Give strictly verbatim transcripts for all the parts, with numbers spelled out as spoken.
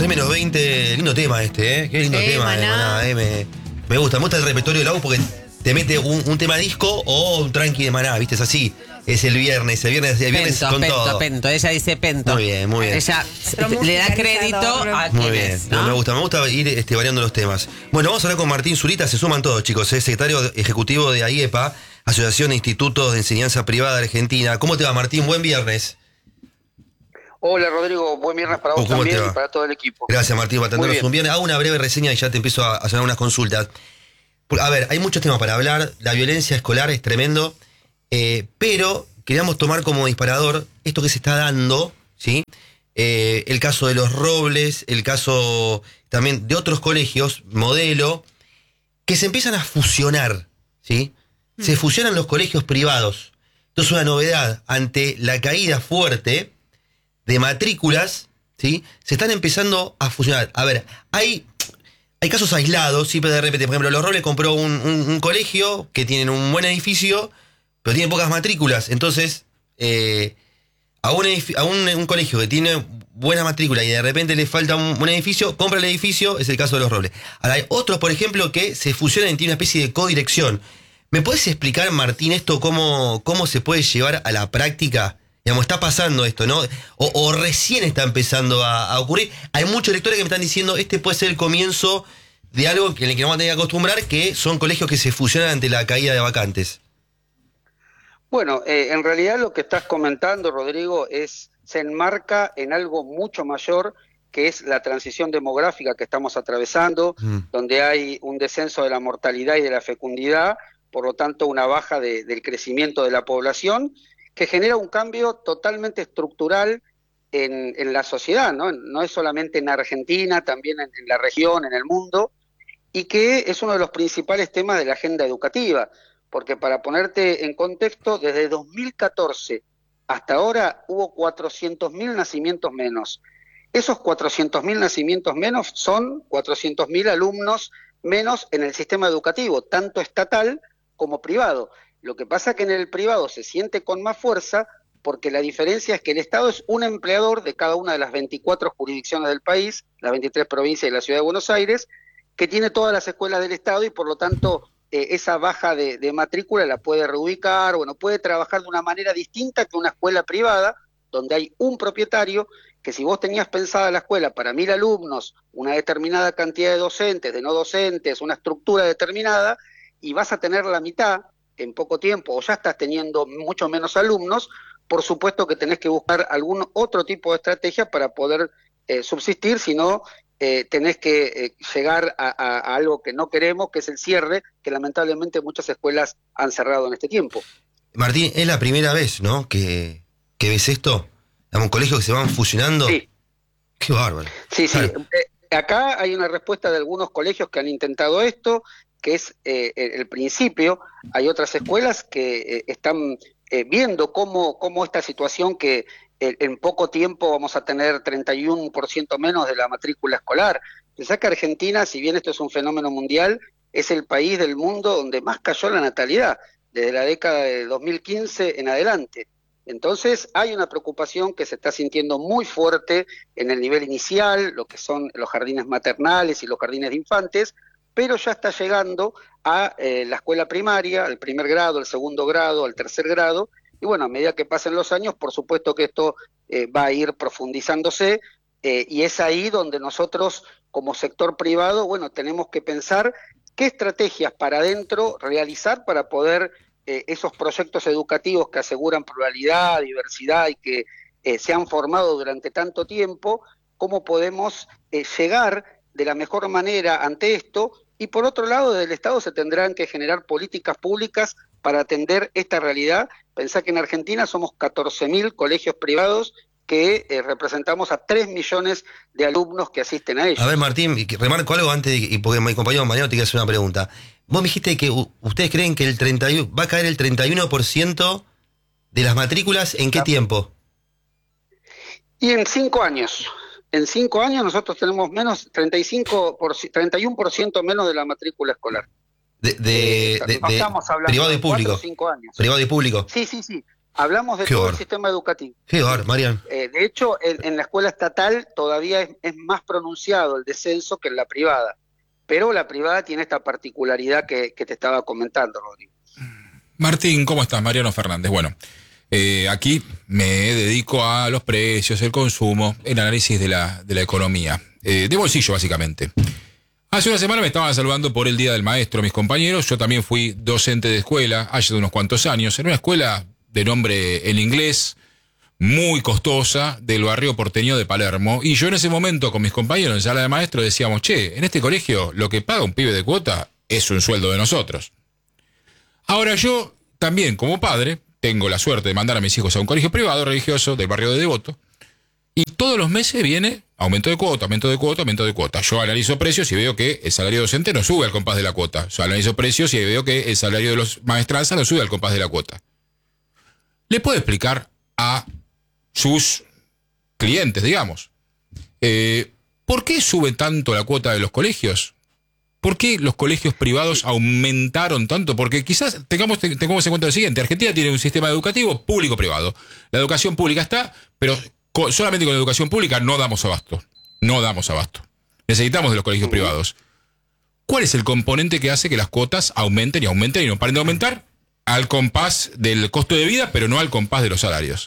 seis menos veinte, lindo tema este, ¿eh? Qué lindo Sí, tema Maná. de Maná, ¿eh? Me, me gusta, me gusta el repertorio de la U porque te mete un, un tema disco o un tranqui de Maná, ¿viste? Es así. Es el viernes, el viernes, el viernes Pento, con pento, todo. pento. Ella dice pento. Muy bien, muy bien. Ella Pero le da musicalizador. crédito a Muy quienes, bien, ¿no? me gusta, me gusta ir este, variando los temas. Bueno, vamos a hablar con Martín Zurita, se suman todos, chicos, es secretario ejecutivo de AIEPA, Asociación de Institutos de Enseñanza Privada de Argentina. ¿Cómo te va, Martín? Buen viernes. Hola Rodrigo, buen viernes para vos ¿Cómo te también va? y para todo el equipo. Gracias, Martín, por Muy atendernos bien. un viernes. Hago una breve reseña y ya te empiezo a hacer unas consultas. Por- A ver, hay muchos temas para hablar, la violencia escolar es tremendo, eh, pero queríamos tomar como disparador esto que se está dando, ¿sí? Eh, el caso de los Robles, el caso también de otros colegios, modelo, que se empiezan a fusionar, ¿sí? Se fusionan los colegios privados. Esto es una novedad ante la caída fuerte de matrículas, ¿sí? Se están empezando a fusionar. A ver, hay, hay casos aislados, ¿sí? Pero de repente, por ejemplo, Los Robles compró un, un- un colegio que tienen un buen edificio, pero tiene pocas matrículas. Entonces, eh, a, un, edifi- a un, un colegio que tiene buena matrícula y de repente le falta un, un edificio, compra el edificio, es el caso de Los Robles. Ahora, hay otros, por ejemplo, que se fusionan y tienen una especie de codirección. ¿Me podés explicar, Martín, esto cómo, cómo se puede llevar a la práctica? Digamos, está pasando esto, ¿no? O, o recién está empezando a, a ocurrir. Hay muchos lectores que me están diciendo, este puede ser el comienzo de algo en el que nos vamos a tener que acostumbrar, que son colegios que se fusionan ante la caída de vacantes. Bueno, eh, en realidad lo que estás comentando, Rodrigo, es se enmarca en algo mucho mayor, que es la transición demográfica que estamos atravesando, Mm. donde hay un descenso de la mortalidad y de la fecundidad, por lo tanto una baja de- del crecimiento de la población, que genera un cambio totalmente estructural en, en la sociedad, ¿no? No es solamente en Argentina, también en, en la región, en el mundo, y que es uno de los principales temas de la agenda educativa, porque para ponerte en contexto, desde dos mil catorce hasta ahora hubo cuatrocientos mil nacimientos menos. Esos cuatrocientos mil nacimientos menos son cuatrocientos mil alumnos menos en el sistema educativo, tanto estatal como privado. Lo que pasa es que en el privado se siente con más fuerza porque la diferencia es que el Estado es un empleador de cada una de las veinticuatro jurisdicciones del país, las veintitrés provincias y la Ciudad de Buenos Aires, que tiene todas las escuelas del Estado y por lo tanto eh, esa baja de, de matrícula la puede reubicar, bueno, puede trabajar de una manera distinta que una escuela privada, donde hay un propietario que si vos tenías pensada la escuela para mil alumnos, una determinada cantidad de docentes, de no docentes, una estructura determinada, y vas a tener la mitad en poco tiempo, o ya estás teniendo mucho menos alumnos, por supuesto que tenés que buscar algún otro tipo de estrategia para poder eh, subsistir, si no eh, tenés que eh, llegar a, a, a algo que no queremos, que es el cierre, que lamentablemente muchas escuelas han cerrado en este tiempo. Martín, es la primera vez, ¿no? Que, que ves esto. Digamos, colegios que se van fusionando. Sí. Qué bárbaro. Sí, sí. Claro. Eh, acá hay una respuesta de algunos colegios que han intentado esto, que es eh, el principio. Hay otras escuelas que eh, están eh, viendo cómo, cómo esta situación que eh, en poco tiempo vamos a tener treinta y uno por ciento menos de la matrícula escolar. Pensá que Argentina, si bien esto es un fenómeno mundial, es el país del mundo donde más cayó la natalidad, desde la década de dos mil quince en adelante. Entonces hay una preocupación que se está sintiendo muy fuerte en el nivel inicial, lo que son los jardines maternales y los jardines de infantes, pero ya está llegando a eh, la escuela primaria, al primer grado, al segundo grado, al tercer grado, y bueno, a medida que pasen los años, por supuesto que esto eh, va a ir profundizándose, eh, y es ahí donde nosotros, como sector privado, bueno, tenemos que pensar qué estrategias para adentro realizar para poder eh, esos proyectos educativos que aseguran pluralidad, diversidad y que eh, se han formado durante tanto tiempo, cómo podemos eh, llegar de la mejor manera ante esto, y por otro lado, desde el Estado se tendrán que generar políticas públicas para atender esta realidad. Pensá que en Argentina somos catorce mil colegios privados que eh, representamos a tres millones de alumnos que asisten a ellos. A ver, Martín, y que remarco algo antes, de, y porque mi compañero Mariano te quiere hacer una pregunta. Vos me dijiste que u- ustedes creen que el treinta y uno, va a caer el treinta y uno por ciento de las matrículas, ¿en qué tiempo? Y en cinco años. En cinco años nosotros tenemos menos, treinta y cinco por ciento, treinta y uno por ciento menos de la matrícula escolar. De, de, Eh, de- no de estamos hablando privado y de cuatro público. o cinco años. Privado y público. Sí, sí, sí. Hablamos de Qué todo horror. el sistema educativo. Qué horror, Marian. Eh, de hecho, en, en la escuela estatal todavía es, es más pronunciado el descenso que en la privada, pero la privada tiene esta particularidad que, que te estaba comentando, Rodrigo. Martín, ¿cómo estás? Mariano Fernández. Bueno, eh, aquí me dedico a los precios, el consumo, el análisis de la, de la economía, eh, de bolsillo básicamente. Hace una semana me estaban saludando por el Día del Maestro mis compañeros. Yo también fui docente de escuela hace unos cuantos años, en una escuela de nombre en inglés, muy costosa, del barrio porteño de Palermo. Y yo en ese momento con mis compañeros en sala de maestro decíamos, che, en este colegio lo que paga un pibe de cuota es un sueldo de nosotros. Ahora yo también como padre tengo la suerte de mandar a mis hijos a un colegio privado religioso del barrio de Devoto. Y todos los meses viene aumento de cuota, aumento de cuota, aumento de cuota. Yo analizo precios y veo que el salario docente no sube al compás de la cuota. Yo analizo precios y veo que el salario de los maestranzas no sube al compás de la cuota. ¿Le puedo explicar a sus clientes, digamos, eh, por qué sube tanto la cuota de los colegios? ¿Por qué los colegios privados aumentaron tanto? Porque quizás tengamos, tengamos en cuenta lo siguiente. Argentina tiene un sistema educativo público-privado. La educación pública está, pero con, solamente con la educación pública no damos abasto. No damos abasto. Necesitamos de los colegios privados. ¿Cuál es el componente que hace que las cuotas aumenten y aumenten y no paren de aumentar? Al compás del costo de vida, pero no al compás de los salarios.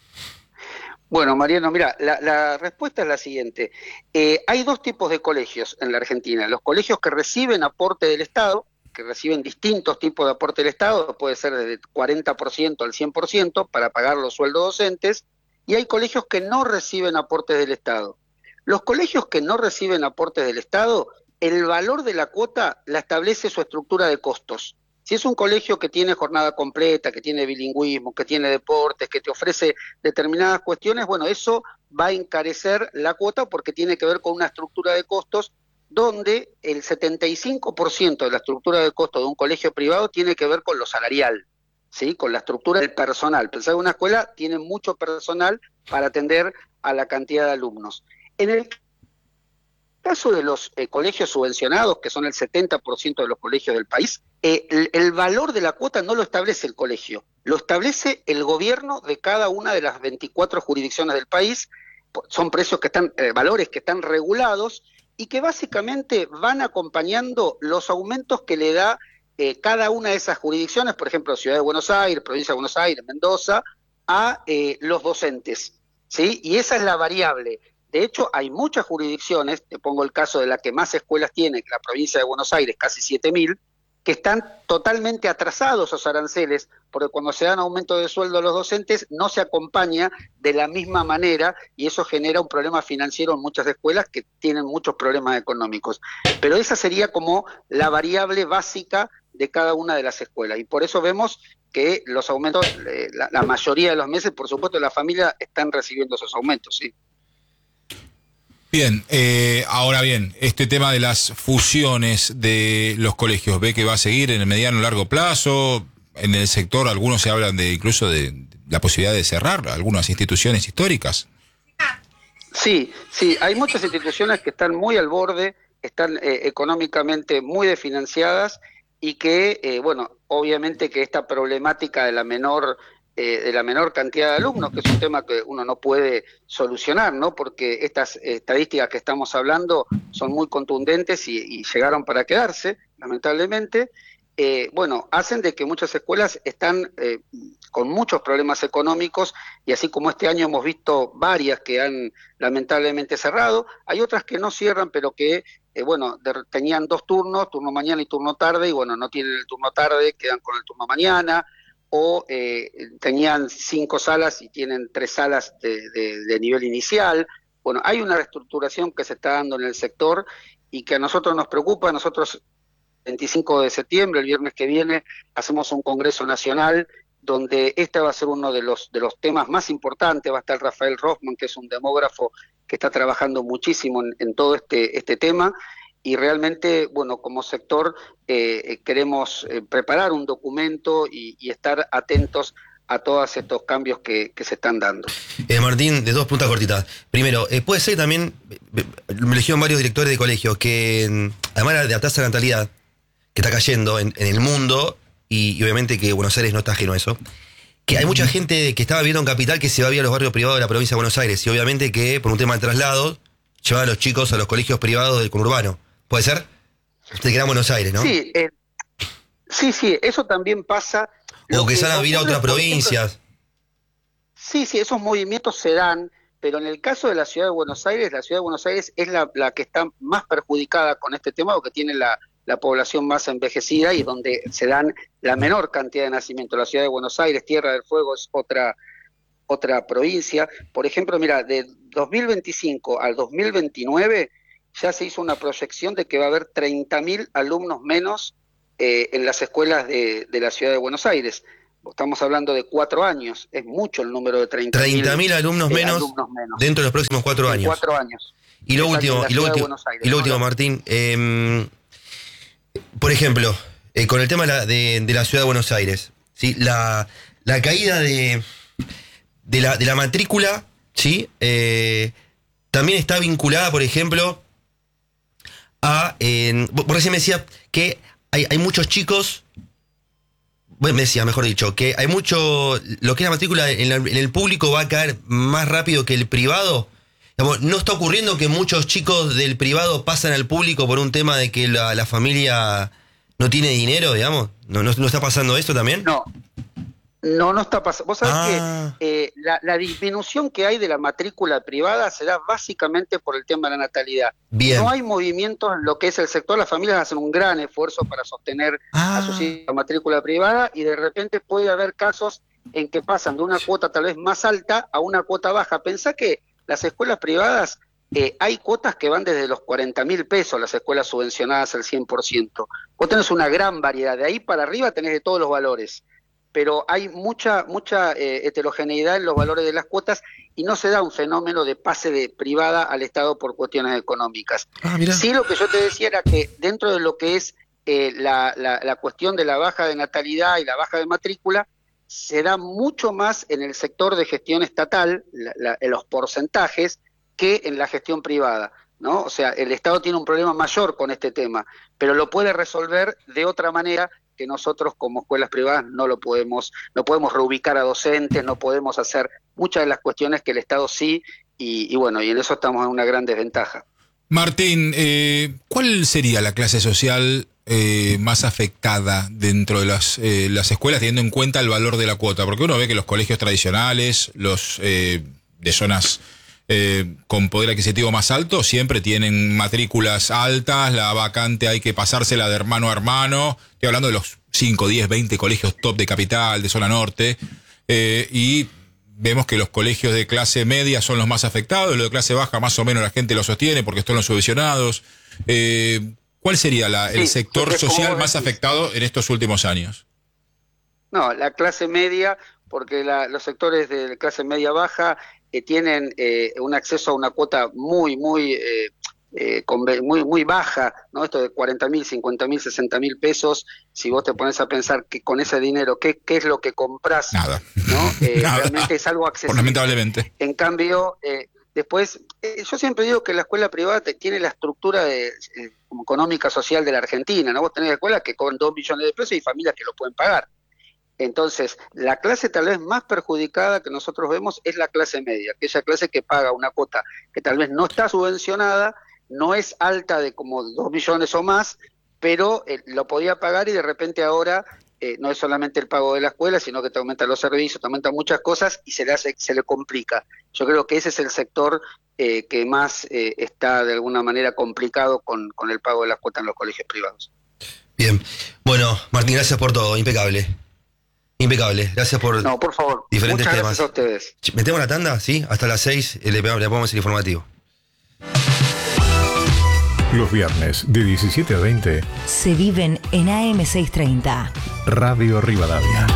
Bueno, Mariano, mira, la, la respuesta es la siguiente. Eh, hay dos tipos de colegios en la Argentina. Los colegios que reciben aporte del Estado, que reciben distintos tipos de aporte del Estado, puede ser desde cuarenta por ciento al cien por ciento para pagar los sueldos docentes, y hay colegios que no reciben aportes del Estado. Los colegios que no reciben aportes del Estado, el valor de la cuota la establece su estructura de costos. Si es un colegio que tiene jornada completa, que tiene bilingüismo, que tiene deportes, que te ofrece determinadas cuestiones, bueno, eso va a encarecer la cuota porque tiene que ver con una estructura de costos donde el setenta y cinco por ciento de la estructura de costos de un colegio privado tiene que ver con lo salarial, ¿sí? Con la estructura del personal. Pensá que una escuela tiene mucho personal para atender a la cantidad de alumnos. En el caso de los eh, colegios subvencionados, que son el setenta por ciento de los colegios del país, eh, el, el valor de la cuota no lo establece el colegio, lo establece el gobierno de cada una de las veinticuatro jurisdicciones del país. Son precios que están, eh, valores que están regulados y que básicamente van acompañando los aumentos que le da eh, cada una de esas jurisdicciones, por ejemplo, Ciudad de Buenos Aires, Provincia de Buenos Aires, Mendoza, a eh, los docentes, ¿sí? Y esa es la variable. De hecho, hay muchas jurisdicciones, te pongo el caso de la que más escuelas tiene, que la provincia de Buenos Aires, casi siete mil, que están totalmente atrasados esos aranceles, porque cuando se dan aumento de sueldo a los docentes no se acompaña de la misma manera y eso genera un problema financiero en muchas escuelas que tienen muchos problemas económicos. Pero esa sería como la variable básica de cada una de las escuelas y por eso vemos que los aumentos, eh, la, la mayoría de los meses, por supuesto, las familias están recibiendo esos aumentos, ¿sí? Bien, eh, ahora bien, este tema de las fusiones de los colegios, ¿ve que va a seguir en el mediano o largo plazo? En el sector algunos se hablan de incluso de la posibilidad de cerrar algunas instituciones históricas. Sí, sí, hay muchas instituciones que están muy al borde, están eh, económicamente muy desfinanciadas y que, eh, bueno, obviamente que esta problemática de la menor eh, de la menor cantidad de alumnos, que es un tema que uno no puede solucionar, ¿no? Porque estas estadísticas que estamos hablando son muy contundentes y, y llegaron para quedarse, lamentablemente. Eh, bueno, hacen de que muchas escuelas están eh, con muchos problemas económicos y así como este año hemos visto varias que han lamentablemente cerrado, hay otras que no cierran pero que, eh, bueno, de, tenían dos turnos, turno mañana y turno tarde y bueno, no tienen el turno tarde, quedan con el turno mañana o eh, tenían cinco salas y tienen tres salas de, de, de nivel inicial. Bueno, hay una reestructuración que se está dando en el sector y que a nosotros nos preocupa. Nosotros veinticinco de septiembre, el viernes que viene, hacemos un congreso nacional donde este va a ser uno de los de los temas más importantes. Va a estar Rafael Rossman, que es un demógrafo que está trabajando muchísimo en, en todo este este tema y realmente, bueno, como sector eh, queremos eh, preparar un documento y, y estar atentos a todos estos cambios que, que se están dando. Eh, Martín, de dos puntas cortitas. Primero, eh, puede ser también, me eligieron varios directores de colegios, que además de la tasa de natalidad que está cayendo en, en el mundo, y, y obviamente que Buenos Aires no está ajeno a eso, que hay mucha gente que estaba viviendo en Capital que se va a vivir a los barrios privados de la provincia de Buenos Aires. Y obviamente que por un tema de traslado, llevan a los chicos a los colegios privados del conurbano. ¿Puede ser? Usted queda en Buenos Aires, ¿no? Sí, eh, sí, sí, eso también pasa. O que se van a vivir a otras provincias. Sí, sí, esos movimientos se dan, pero en el caso de la Ciudad de Buenos Aires, la Ciudad de Buenos Aires es la, la que está más perjudicada con este tema, o que tiene la, la población más envejecida y donde se dan la menor cantidad de nacimientos. La Ciudad de Buenos Aires, Tierra del Fuego, es otra, otra provincia. Por ejemplo, mira, de dos mil veinticinco al dos mil veintinueve ya se hizo una proyección de que va a haber treinta mil alumnos menos eh, en las escuelas de, de la Ciudad de Buenos Aires. Estamos hablando de cuatro años, es mucho el número de treinta mil alumnos, eh, menos alumnos menos dentro de los próximos cuatro años. Cuatro años. Y lo último, y lo último, y lo último, Martín, eh, por ejemplo, eh, con el tema de la, de, de la Ciudad de Buenos Aires, ¿sí? la, la caída de, de, la, de la matrícula, ¿sí? eh, también está vinculada, por ejemplo, a... Eh, vos recién me decías que hay, hay muchos chicos... Bueno, me decía, mejor dicho, que hay mucho... Lo que es la matrícula en, la, en el público va a caer más rápido que el privado. Digamos, ¿no está ocurriendo que muchos chicos del privado pasan al público por un tema de que la, la familia no tiene dinero, digamos? ¿No, no, no está pasando esto también? No, no, no está pasando. Vos sabés Ah. que eh, la, la disminución que hay de la matrícula privada se da básicamente por el tema de la natalidad. Bien. No hay movimientos en lo que es el sector. Las familias hacen un gran esfuerzo para sostener Ah. a sus hijos en matrícula privada, y de repente puede haber casos en que pasan de una cuota tal vez más alta a una cuota baja. Pensá que las escuelas privadas, eh, hay cuotas que van desde los cuarenta mil pesos, las escuelas subvencionadas al cien por ciento. Vos tenés una gran variedad, de ahí para arriba tenés de todos los valores, pero hay mucha mucha eh, heterogeneidad en los valores de las cuotas, y no se da un fenómeno de pase de privada al Estado por cuestiones económicas. Ah, mirá. Sí, lo que yo te decía era que dentro de lo que es eh, la, la, la cuestión de la baja de natalidad y la baja de matrícula, se da mucho más en el sector de gestión estatal, la, la, en los porcentajes, que en la gestión privada, ¿no? O sea, el Estado tiene un problema mayor con este tema, pero lo puede resolver de otra manera que nosotros como escuelas privadas no lo podemos, no podemos reubicar a docentes, no podemos hacer muchas de las cuestiones que el Estado sí, y, y bueno, y en eso estamos en una gran desventaja. Martín, eh, ¿cuál sería la clase social eh, más afectada dentro de las, eh, las escuelas, teniendo en cuenta el valor de la cuota? Porque uno ve que los colegios tradicionales, los eh, de zonas eh, con poder adquisitivo más alto, siempre tienen matrículas altas, la vacante hay que pasársela de hermano a hermano. Estoy hablando de los cinco, diez, veinte colegios top de Capital, de zona norte, eh, y vemos que los colegios de clase media son los más afectados, los de clase baja más o menos la gente los sostiene porque están los subvencionados. Eh, ¿Cuál sería la, el Sí, sector porque como social vos más decís, afectado en estos últimos años? No, la clase media, porque la, los sectores de clase media baja eh, tienen eh, un acceso a una cuota muy, muy, eh, eh, conve- muy, muy baja, ¿no? Esto de cuarenta mil, cincuenta mil, sesenta mil pesos, si vos te pones a pensar que con ese dinero, ¿qué, qué es lo que comprás? Nada. ¿No? Eh, Nada. Realmente es algo accesible. Lamentablemente. En cambio, eh, después, eh, yo siempre digo que la escuela privada te- tiene la estructura de, eh, como económica social de la Argentina, ¿no? Vos tenés escuelas que cobran dos millones de pesos y familias que lo pueden pagar. Entonces, la clase tal vez más perjudicada que nosotros vemos es la clase media, aquella clase que paga una cuota que tal vez no está subvencionada, no es alta de como dos millones o más, pero eh, lo podía pagar, y de repente ahora eh, no es solamente el pago de la escuela, sino que te aumentan los servicios, te aumentan muchas cosas y se le hace, se le complica. Yo creo que ese es el sector eh, que más eh, está de alguna manera complicado con, con el pago de las cuotas en los colegios privados. Bien. Bueno, Martín, gracias por todo. Impecable. Impecable. Gracias por No, por favor, diferentes muchas temas. gracias a ustedes. Ch- ¿Metemos la tanda? Sí, hasta las seis eh, le, pegamos- le ponemos el informativo. Los viernes de diecisiete a veinte, Se viven en A M seiscientos treinta. Radio Rivadavia.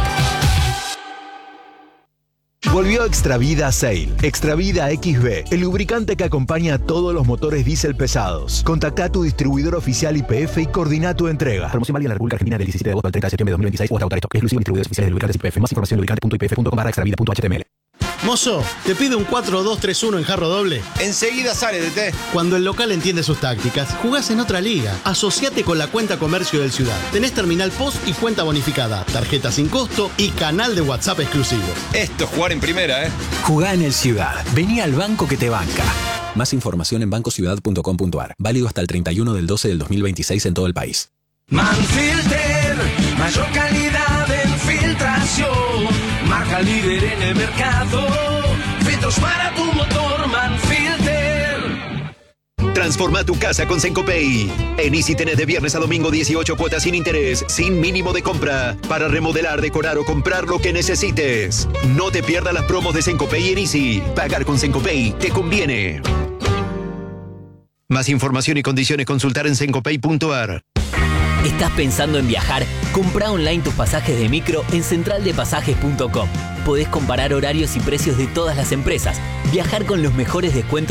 Volvió Extravida Sail. Extravida X B, el lubricante que acompaña a todos los motores diésel pesados. Contacta a tu distribuidor oficial Y P F y coordina tu entrega. Promoción válida en la República Argentina del diecisiete de agosto al treinta de septiembre de dos mil veintiséis o hasta agotar stock. Exclusivo en distribuidores oficiales de lubricantes Y P F. Más información en lubricante punto y p f punto com barra extravida punto h t m l. Mozo, ¿te pide un cuatro dos tres uno en jarro doble? Enseguida sale, D T. Cuando el local entiende sus tácticas, jugás en otra liga. Asociate con la cuenta comercio del Ciudad. Tenés terminal post y cuenta bonificada, tarjeta sin costo y canal de WhatsApp exclusivo. Esto es jugar en primera, ¿eh? Jugá en el Ciudad. Vení al banco que te banca. Más información en banco ciudad punto com punto a r. Válido hasta el treinta y uno del doce del dos mil veintiséis en todo el país. Manfilter, mayor calidad en filtración, marca líder en el mercado, filtros para tu motor, Manfilter. Transforma tu casa con Sencopay. En Easy tenés de viernes a domingo dieciocho cuotas sin interés, sin mínimo de compra, para remodelar, decorar o comprar lo que necesites. No te pierdas las promos de Sencopay en Easy. Pagar con Sencopay te conviene. Más información y condiciones consultar en sencopay punto a r. ¿Estás pensando en viajar? Comprá online tus pasajes de micro en central de pasajes punto com. Podés comparar horarios y precios de todas las empresas, viajar con los mejores descuentos